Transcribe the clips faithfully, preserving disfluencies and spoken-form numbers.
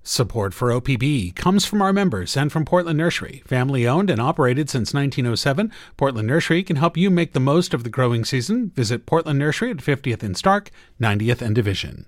Support for O P B comes from our members and from Portland Nursery. Family owned and operated since nineteen oh seven, Portland Nursery can help you make the most of the growing season. Visit Portland Nursery at fiftieth and Stark, ninetieth and Division.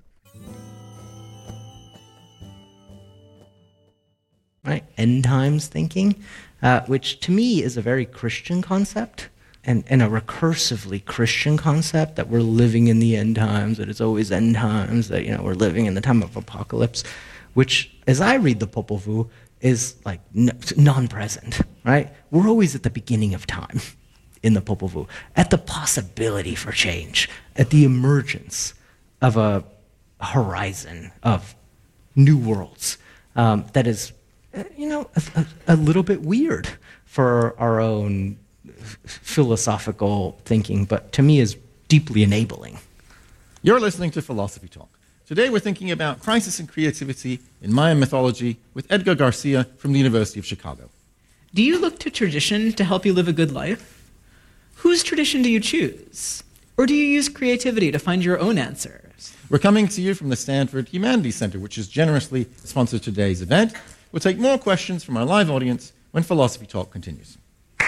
Right, end times thinking, uh, which to me is a very Christian concept. And, and a recursively Christian concept that we're living in the end times, that it's always end times, that, you know, we're living in the time of apocalypse, which, as I read the Popol Vuh, is like n- non-present, right? We're always at the beginning of time in the Popol Vuh, at the possibility for change, at the emergence of a horizon of new worlds um, that is, you know, a, a, a little bit weird for our own philosophical thinking, but to me is deeply enabling. You're listening to Philosophy Talk. Today we're thinking about crisis and creativity in Mayan mythology with Edgar Garcia from the University of Chicago. Do you look to tradition to help you live a good life? Whose tradition do you choose? Or do you use creativity to find your own answers? We're coming to you from the Stanford Humanities Center, which has generously sponsored today's event. We'll take more questions from our live audience when Philosophy Talk continues.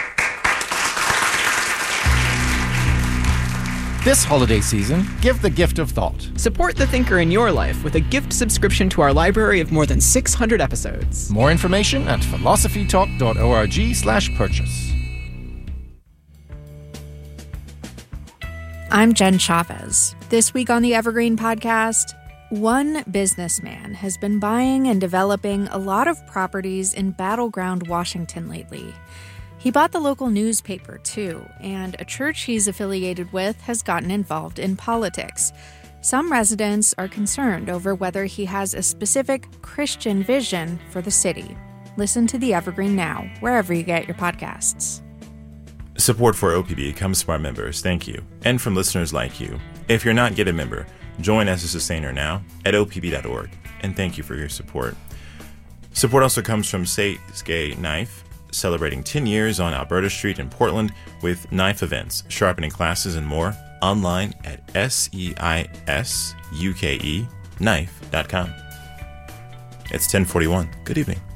This holiday season, give the gift of thought. Support the thinker in your life with a gift subscription to our library of more than six hundred episodes. More information at philosophytalk.org slash purchase. I'm Jen Chavez. This week on the Evergreen Podcast, one businessman has been buying and developing a lot of properties in Battleground, Washington lately. He bought the local newspaper, too, and a church he's affiliated with has gotten involved in politics. Some residents are concerned over whether he has a specific Christian vision for the city. Listen to The Evergreen now, wherever you get your podcasts. Support for O P B comes from our members, thank you, and from listeners like you. If you're not yet a member, join as a sustainer now at O P B dot org, and thank you for your support. Support also comes from Seisge Knife, celebrating ten years on Alberta Street in Portland with knife events, sharpening classes, and more, online at S E I S U K E knife dot com. It's ten forty-one. Good evening.